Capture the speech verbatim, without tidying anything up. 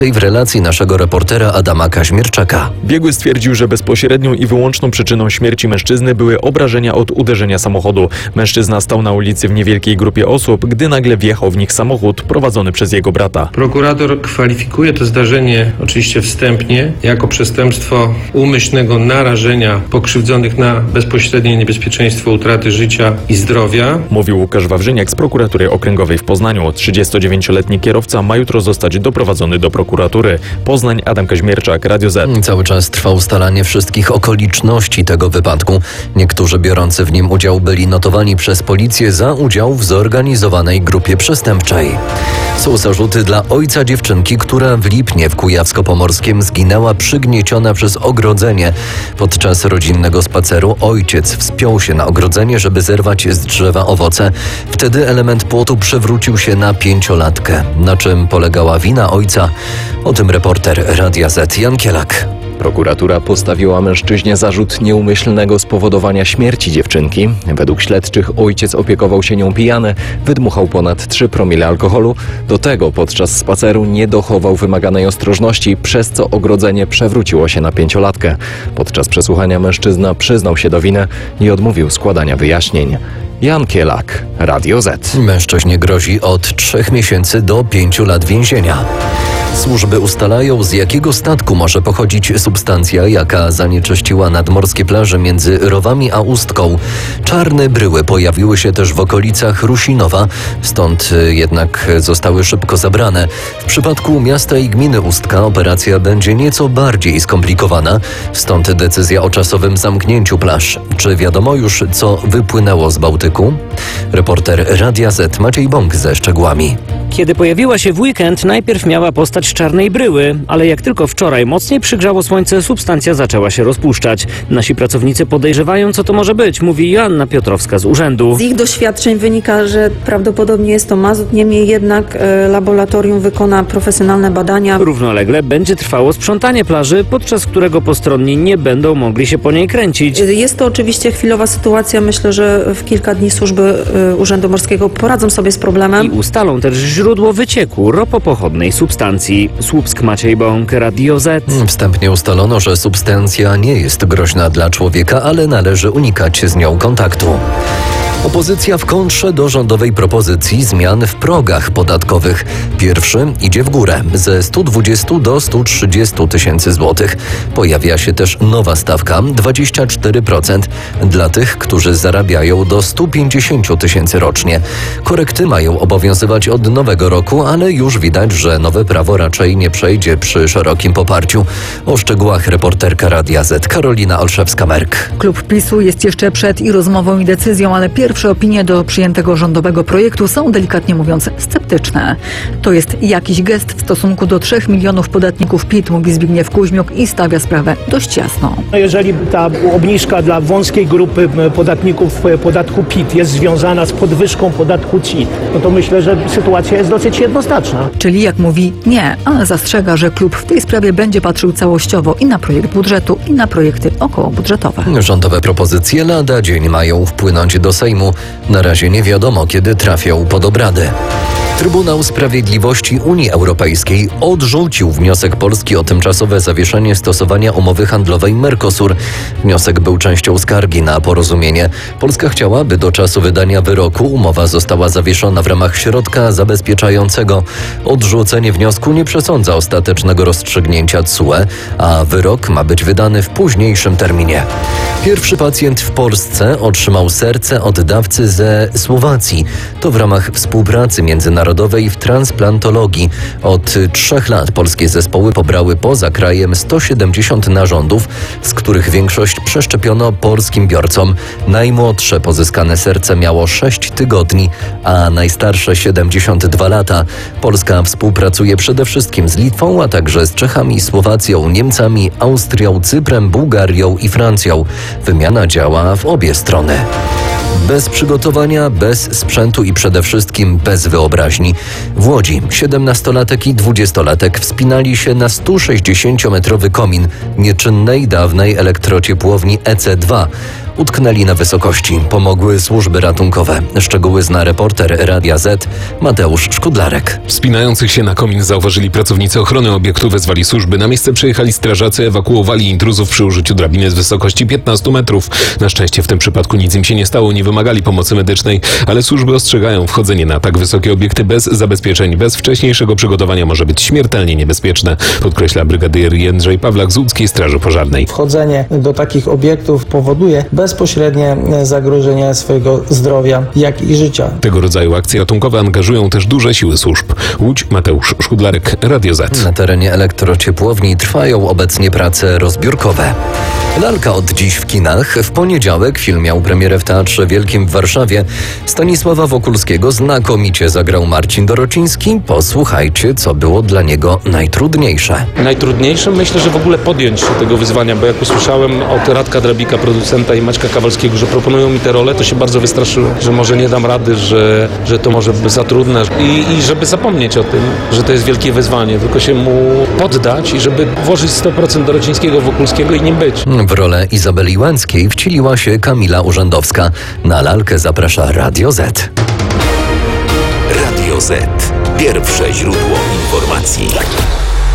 w relacji naszego reportera Adama Kaźmierczaka. Biegły stwierdził, że bezpośrednią i wyłączną przyczyną śmierci mężczyzny były obrażenia od uderzenia samochodu. Mężczyzna stał na ulicy w niewielkiej grupie osób, gdy nagle wjechał w nich samochód prowadzony przez jego brata. Prokurator kwalifikuje to zdarzenie oczywiście wstępnie jako przestępstwo umyślnego narażenia pokrzywdzonych na bezpośrednie niebezpieczeństwo utraty życia i zdrowia. Mówił Łukasz Wawrzyniak z prokuratury okręgowej w Poznaniu. trzydziestodziewięcioletni kierowca ma jutro zostać doprowadzony do prokuratury. Poznań, Adam Kaźmierczak, Radio Z. Cały czas trwa ustalanie wszystkich okoliczności tego wypadku. Niektórzy biorący w nim udział byli notowani przez policję za udział w zorganizowanej grupie przestępczej. Są zarzuty dla ojca dziewczynki, która w Lipnie w Kujawsko-Pomorskiem zginęła przygnieciona przez ogrodzenie. Podczas rodzinnego spaceru ojciec wspiął się na ogrodzenie, żeby zerwać z drzewa owoce. Wtedy element płotu przewrócił się na pięciolatkę. Na czym polegała wina ojca? O tym reporter Radia Z Jan Kielak. Prokuratura postawiła mężczyźnie zarzut nieumyślnego spowodowania śmierci dziewczynki. Według śledczych ojciec opiekował się nią pijany, wydmuchał ponad trzy promile alkoholu. Do tego podczas spaceru nie dochował wymaganej ostrożności, przez co ogrodzenie przewróciło się na pięciolatkę. Podczas przesłuchania mężczyzna przyznał się do winy i odmówił składania wyjaśnień. Jan Kielak, Radio Z. Mężczyźnie grozi od trzech miesięcy do pięciu lat więzienia. Służby ustalają, z jakiego statku może pochodzić substancja, jaka zanieczyściła nadmorskie plaże między Rowami a Ustką. Czarne bryły pojawiły się też w okolicach Rusinowa, stąd jednak zostały szybko zabrane. W przypadku miasta i gminy Ustka operacja będzie nieco bardziej skomplikowana, stąd decyzja o czasowym zamknięciu plaż. Czy wiadomo już, co wypłynęło z Bałtyku? Reporter Radia Z Maciej Bąk ze szczegółami. Kiedy pojawiła się w weekend, najpierw miała postać czarnej bryły, ale jak tylko wczoraj mocniej przygrzało słońce, substancja zaczęła się rozpuszczać. Nasi pracownicy podejrzewają, co to może być, mówi Joanna Piotrowska z urzędu. Z ich doświadczeń wynika, że prawdopodobnie jest to mazut, niemniej jednak e, laboratorium wykona profesjonalne badania. Równolegle będzie trwało sprzątanie plaży, podczas którego postronni nie będą mogli się po niej kręcić. Jest to oczywiście chwilowa sytuacja. Myślę, że w kilka dni służby e, Urzędu Morskiego poradzą sobie z problemem. I ustalą też źródło wycieku ropopochodnej substancji. Słupsk, Maciej Bąk, Radio Z. Wstępnie ustalono, że substancja nie jest groźna dla człowieka, ale należy unikać z nią kontaktu. Opozycja w kontrze do rządowej propozycji zmian w progach podatkowych. Pierwszy idzie w górę ze stu dwudziestu do stu trzydziestu tysięcy złotych. Pojawia się też nowa stawka dwadzieścia cztery procent dla tych, którzy zarabiają do stu pięćdziesięciu tysięcy rocznie. Korekty mają obowiązywać od nowego roku, ale już widać, że nowe prawo raczej nie przejdzie przy szerokim poparciu. O szczegółach reporterka Radia Z Karolina Olszewska-Merk. Klub PiSu jest jeszcze przed i rozmową i decyzją, ale pierwszy Pierwsze opinie do przyjętego rządowego projektu są, delikatnie mówiąc, sceptyczne. To jest jakiś gest w stosunku do trzech milionów podatników P I T, mówi Zbigniew Kuźmiuk i stawia sprawę dość jasno. Jeżeli ta obniżka dla wąskiej grupy podatników podatku P I T jest związana z podwyżką podatku C I T, no to myślę, że sytuacja jest dosyć jednoznaczna. Czyli jak mówi, nie, ale zastrzega, że klub w tej sprawie będzie patrzył całościowo i na projekt budżetu, i na projekty okołobudżetowe. Rządowe propozycje lada dzień mają wpłynąć do Sejmu. Na razie nie wiadomo, kiedy trafią pod obrady. Trybunał Sprawiedliwości Unii Europejskiej odrzucił wniosek Polski o tymczasowe zawieszenie stosowania umowy handlowej Mercosur. Wniosek był częścią skargi na porozumienie. Polska chciała, by do czasu wydania wyroku umowa została zawieszona w ramach środka zabezpieczającego. Odrzucenie wniosku nie przesądza ostatecznego rozstrzygnięcia T S U E, a wyrok ma być wydany w późniejszym terminie. Pierwszy pacjent w Polsce otrzymał serce od dawcy ze Słowacji. To w ramach współpracy międzynarodowej w transplantologii. Od trzech lat polskie zespoły pobrały poza krajem sto siedemdziesiąt narządów, z których większość przeszczepiono polskim biorcom. Najmłodsze pozyskane serce miało sześć tygodni, a najstarsze siedemdziesiąt dwa lata. Polska współpracuje przede wszystkim z Litwą, a także z Czechami, Słowacją, Niemcami, Austrią, Cyprem, Bułgarią i Francją. Wymiana działa w obie strony. Bez przygotowania, bez sprzętu i przede wszystkim bez wyobraźni. W Łodzi siedemnastolatek i dwudziestolatek wspinali się na sto sześćdziesięciometrowy komin nieczynnej dawnej elektrociepłowni E C dwa. Utknęli na wysokości. Pomogły służby ratunkowe. Szczegóły zna reporter Radia Z Mateusz Szkudlarek. Wspinających się na komin zauważyli pracownicy ochrony obiektu, wezwali służby. Na miejsce przyjechali strażacy, ewakuowali intruzów przy użyciu drabiny z wysokości piętnastu metrów. Na szczęście w tym przypadku nic im się nie stało, nie wymagali pomocy medycznej, ale służby ostrzegają, wchodzenie na tak wysokie obiekty bez zabezpieczeń, bez wcześniejszego przygotowania może być śmiertelnie niebezpieczne, podkreśla brygadier Jędrzej Pawlak z łódzkiej Straży Pożarnej. Wchodzenie do takich obiektów powoduje bezpośrednie zagrożenie swojego zdrowia, jak i życia. Tego rodzaju akcje ratunkowe angażują też duże siły służb. Łódź, Mateusz Szkudlarek, Radio Z. Na terenie elektrociepłowni trwają obecnie prace rozbiórkowe. Lalka od dziś w kinach. W poniedziałek film miał premierę w Teatrze Wielkim w Warszawie. Stanisława Wokulskiego znakomicie zagrał Marcin Dorociński. Posłuchajcie, co było dla niego najtrudniejsze. Najtrudniejsze myślę, że w ogóle podjąć się tego wyzwania, bo jak usłyszałem od Radka Drabika, producenta, i Maćka Kawalskiego, że proponują mi tę rolę, to się bardzo wystraszyłem, że może nie dam rady, że, że to może być za trudne I, i żeby zapomnieć o tym, że to jest wielkie wyzwanie, tylko się mu poddać i żeby włożyć sto procent Dorocińskiego, Wokulskiego i nim być. W rolę Izabeli Łęckiej wcieliła się Kamila Urzędowska. Na lalkę zaprasza Radio Z. Radio Z. Pierwsze źródło informacji.